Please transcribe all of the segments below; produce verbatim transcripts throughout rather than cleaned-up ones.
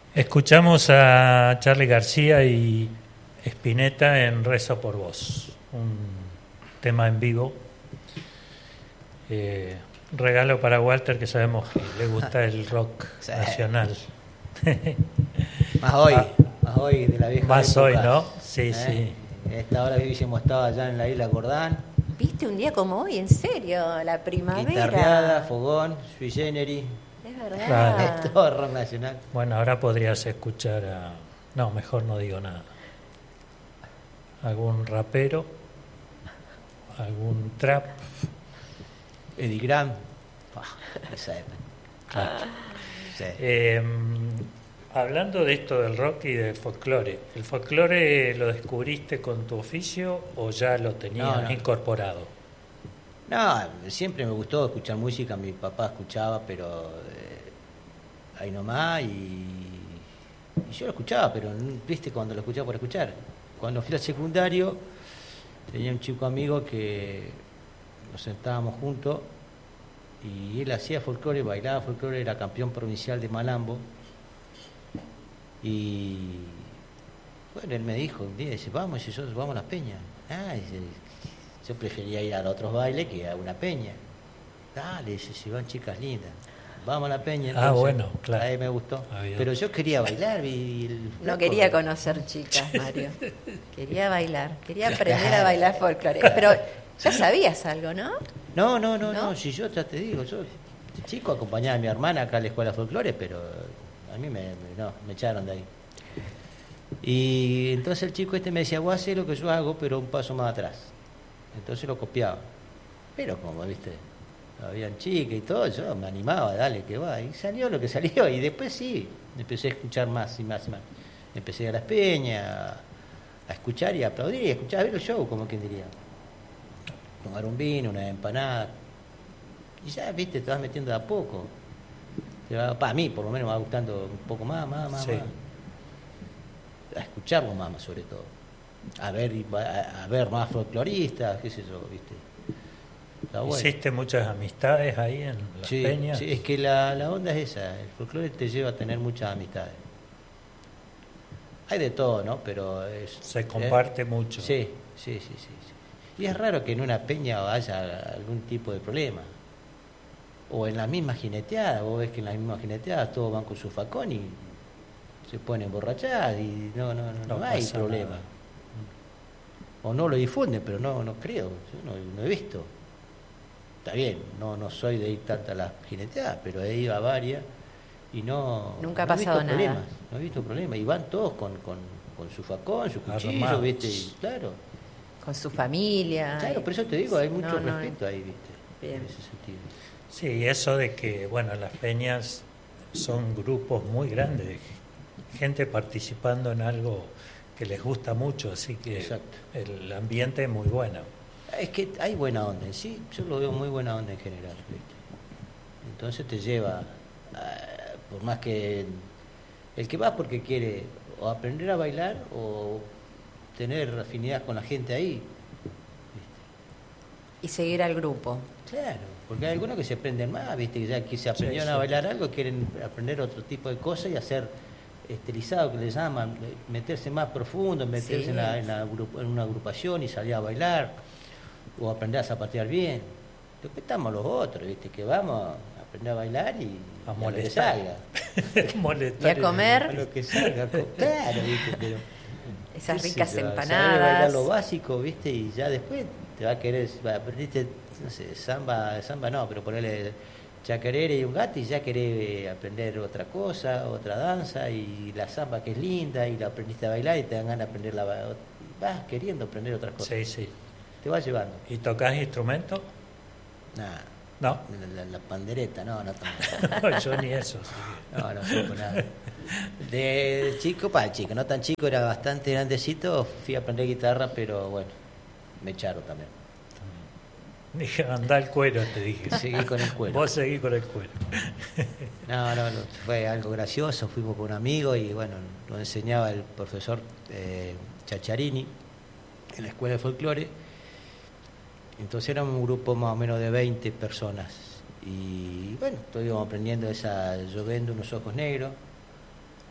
Escuchamos a Charly García y Spinetta en Rezo por Vos, un tema en vivo. Eh, regalo para Walter, que sabemos que le gusta el rock sí. nacional. Más hoy, ah, más hoy de la vieja Más época. hoy, ¿no? Sí, ¿Eh? sí. A esta hora hubiésemos estado allá en la isla Cordán. ¿Viste un día como hoy? En serio, la primavera. Guitarreada, fogón, sui generis. Es verdad. Claro. Es todo rock nacional. Bueno, ahora podrías escuchar a... No, mejor no digo nada. Algún rapero, algún trap. Eddie Graham. Oh, esa época. Claro. Sí. Eh, hablando de esto del rock y del folclore, ¿el folclore lo descubriste con tu oficio o ya lo tenías No, no. incorporado? No, siempre me gustó escuchar música, mi papá escuchaba, pero eh, ahí nomás, y, y yo lo escuchaba, pero viste cuando lo escuchaba por escuchar. Cuando fui al secundario, tenía un chico amigo que nos sentábamos juntos, y él hacía folclore, bailaba folclore, era campeón provincial de malambo, y bueno, él me dijo un día, dice, vamos, y nosotros vamos a las peñas. Ah, dice, yo prefería ir a otros bailes que a una peña. Dale, dice, si van chicas lindas. Vamos a la peña. Entonces, ah, bueno, claro. Ahí me gustó. Había... Pero yo quería bailar. Y el... No quería conocer chicas, Mario. Quería bailar. Quería aprender a bailar folclore. Pero ya sabías algo, ¿no? No, no, no, no. ¿No? Si yo ya te digo, yo de chico acompañaba a mi hermana acá a la escuela de folclore, pero a mí me, me, no, me echaron de ahí. Y entonces el chico este me decía, vos hacés lo que yo hago, pero un paso más atrás. Entonces lo copiaba. Pero como, viste, habían chicas y todo, yo me animaba, dale, que va. Y salió lo que salió. Y después sí, empecé a escuchar más y más y más. Empecé a ir a las peñas, a escuchar y a aplaudir, y a escuchar, a ver el show, como quien diría. Tomar un vino, una empanada. Y ya, viste, te vas metiendo de a poco. Para mí, por lo menos, me va gustando un poco más, más, más, sí. más. A escucharlo más, más sobre todo. A ver, a, a ver más folcloristas, qué sé yo, viste. Está bueno. ¿Hiciste muchas amistades ahí en las sí, peñas? Sí, es que la, la onda es esa, el folclore te lleva a tener muchas amistades. Hay de todo, ¿no? Pero es, se comparte es, mucho. Sí, sí, sí, sí, sí. Y es raro que en una peña haya algún tipo de problema. O en la misma jineteada, vos ves que en la misma jineteada todos van con su facón y se ponen emborrachadas y no, no, no, no, no hay problema. Nada. O no lo difunden, pero no, no creo, yo no, no he visto. Está bien, no, no soy de ir tanto a las jineteadas, pero he ido a varias y no, nunca ha no pasado he visto nada. problemas, no he visto problemas. Y van todos con, con, con su facón, su cuchillo, Armados. ¿viste? Y, claro. Con su familia. Claro, por eso te digo, hay mucho no, respeto no, ahí, ¿viste? Bien. En ese sentido. Sí, eso de que, bueno, las peñas son grupos muy grandes, de gente participando en algo que les gusta mucho, así que exacto. El ambiente es muy bueno. Es que hay buena onda en sí, yo lo veo muy buena onda en general, ¿viste? Entonces te lleva, a, por más que el que va porque quiere o aprender a bailar o tener afinidad con la gente ahí, ¿viste? Y seguir al grupo. Claro, porque hay algunos que se aprenden más, ¿viste? Que ya que se aprendieron sí, sí. a bailar algo, quieren aprender otro tipo de cosas y hacer estilizado, que le llaman, meterse más profundo, meterse sí. en, la, en, la, en una agrupación y salir a bailar, o aprender a zapatear bien. Después estamos los otros, ¿viste? Que vamos a aprender a bailar y a y molestar. Y a comer. A lo que salga, claro, ¿viste? Pero, esas ricas sé, empanadas. Bailar lo básico, ¿viste? Y ya después te va a querer, aprendiste, no sé, samba, samba no, pero ponerle chacarera y un gato y ya querés aprender otra cosa, otra danza, y la samba que es linda y la aprendiste a bailar y te dan ganas de aprender la vas queriendo aprender otras cosas. Sí, sí. Te vas llevando. ¿Y tocás instrumentos? Nada. No. La, la, la pandereta, no, no tampoco. No, yo ni eso. Sí. No, no supo nada. De chico, para chico, no tan chico, era bastante grandecito, fui a aprender guitarra, pero bueno, me echaron también. Dije, anda el cuero, te dije. Seguí con el cuero. Vos seguí con el cuero. No, no, no, fue algo gracioso. Fuimos con un amigo y bueno, nos enseñaba el profesor eh, Chacharini en la escuela de folclore. Entonces éramos un grupo más o menos de veinte personas. Y bueno, todos íbamos aprendiendo esa Yo vendo unos ojos negros.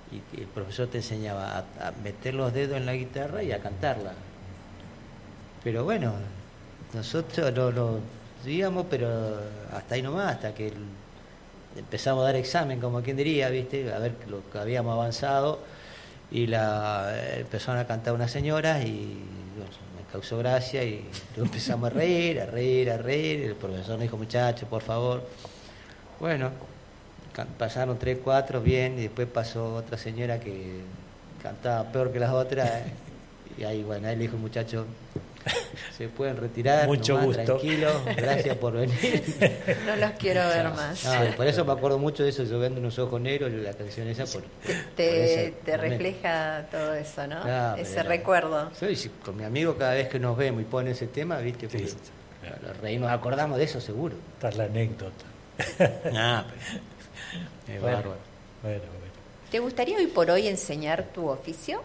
y el profesor te enseñaba a, a meter los dedos en la guitarra y a cantarla. Pero bueno, nosotros lo, lo digamos, pero hasta ahí nomás, hasta que el, empezamos a dar examen, como quien diría, ¿viste? A ver lo que habíamos avanzado, y la empezaron a cantar unas señoras y bueno, me causó gracia y luego empezamos a reír, a reír, a reír, y el profesor me dijo, muchachos, por favor. Bueno, pasaron tres, cuatro, bien, y después pasó otra señora que cantaba peor que las otras, y ahí, bueno, ahí le dijo, muchachos, se pueden retirar, mucho nomás, gusto, tranquilos, gracias por venir. No los quiero ver más. No, por eso me acuerdo mucho de eso, yo vendo unos ojos negros, la canción esa, por, te, por te, te refleja todo eso, ¿no? Claro, ese pero, recuerdo. Sí, con mi amigo cada vez que nos vemos y pone ese tema, ¿viste? Sí, claro. Nos reímos, acordamos de eso seguro. Está la anécdota. Ah, pero, es bueno, bárbaro. Bueno, bueno. ¿Te gustaría hoy por hoy enseñar tu oficio?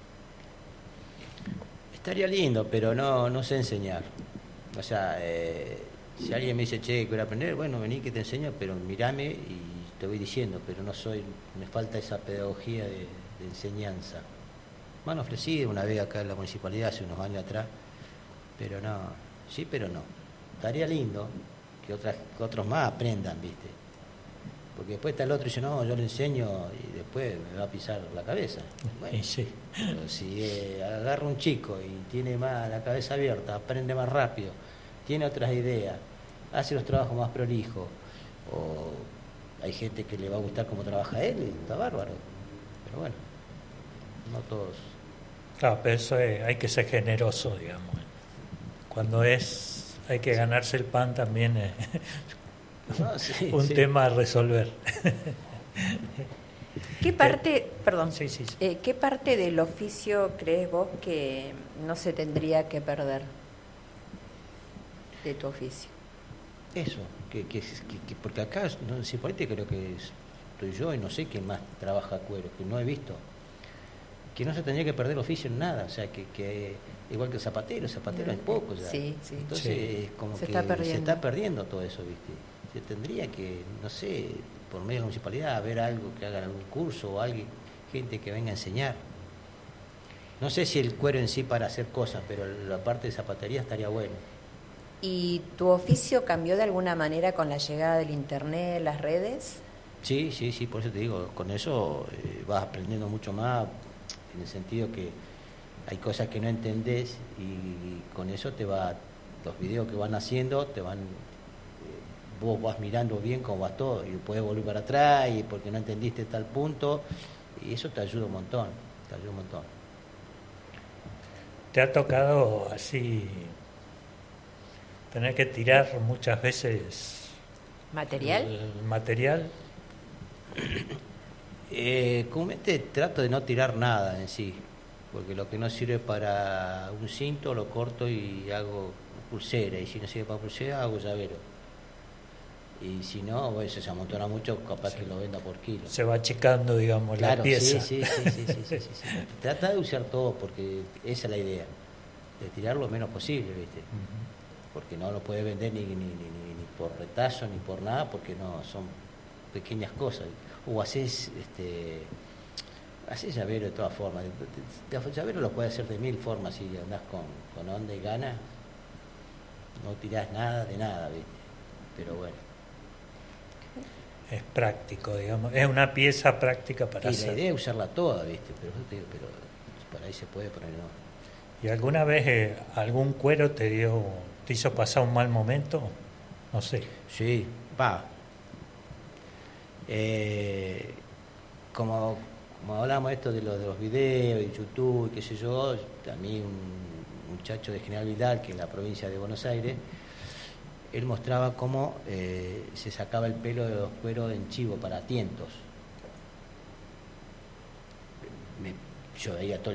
Estaría lindo, pero no, no sé enseñar. O sea, eh, si alguien me dice, che, quiero aprender, bueno, vení que te enseño, pero mirame y te voy diciendo, pero no soy, me falta esa pedagogía de, de enseñanza. Me han ofrecido una vez acá en la municipalidad hace unos años atrás, pero no, sí, pero no. Estaría lindo que, otras, que otros más aprendan, ¿viste? Porque después está el otro y dice, no, yo le enseño y después me va a pisar la cabeza. Bueno, y sí. pero si eh, agarra un chico y tiene más la cabeza abierta, aprende más rápido, tiene otras ideas, hace los trabajos más prolijos, o hay gente que le va a gustar cómo trabaja él, y está bárbaro. Pero bueno, no todos. Claro, pero eso es, hay que ser generoso, digamos. Cuando es, hay que ganarse el pan también es No, sí, un sí. tema a resolver. ¿Qué parte, perdón, Sí, sí, sí. eh, qué parte del oficio crees vos que no se tendría que perder de tu oficio? Eso, que, que, que, que porque acá, no sé, por ahí creo que estoy yo y no sé quién más trabaja cuero, que no he visto. Que no se tendría que perder oficio en nada, o sea, que, que igual que el zapatero, el zapatero es poco ya. Sí, sí. Entonces, Sí. es como Se que está perdiendo. se está perdiendo todo eso, ¿viste? Se tendría que, no sé, por medio de la municipalidad, haber algo, que hagan algún curso o alguien, gente que venga a enseñar. No sé si el cuero en sí para hacer cosas, pero la parte de zapatería estaría bueno. ¿Y tu oficio cambió de alguna manera con la llegada del internet, las redes? Sí, sí, sí, por eso te digo, con eso eh, vas aprendiendo mucho más, en el sentido que hay cosas que no entendés y con eso te va, los videos que van haciendo, te van, eh, vos vas mirando bien cómo va todo y puedes volver para atrás y porque no entendiste tal punto y eso te ayuda un montón, te ayuda un montón. ¿Te ha tocado así tener que tirar muchas veces ¿Material? el material? Eh, comúnmente trato de no tirar nada en sí, porque lo que no sirve para un cinto lo corto y hago pulsera, y si no sirve para pulsera hago llavero. Y si no, pues, se amontona mucho, capaz Sí. que lo venda por kilo. Se va achicando, digamos, Claro, la pieza. sí, sí, sí, sí, sí, sí, sí, sí. Trata de usar todo, porque esa es la idea, de tirar lo menos posible, ¿viste? Ujú. Porque no lo puedes vender ni, ni, ni, ni, ni por retazo ni por nada, porque no, son pequeñas cosas. O haces, este, haces llavero de todas formas. De, de, de llavero lo puedes hacer de mil formas si andás con, con onda y ganas. No tirás nada de nada, ¿viste? Pero bueno. Es práctico, digamos. Es una pieza práctica para Y hacer. la idea es usarla toda, ¿viste? Pero, yo te digo, pero por ahí se puede, por ahí no. ¿Y alguna vez eh, algún cuero te dio, te hizo pasar un mal momento? No sé. Sí, va. Eh, como, como hablamos esto de, lo, de los videos de YouTube y qué sé yo, a mí un muchacho de General Vidal, que es la provincia de Buenos Aires, él mostraba cómo eh, se sacaba el pelo de los cueros en chivo para tientos. Me, yo veía todo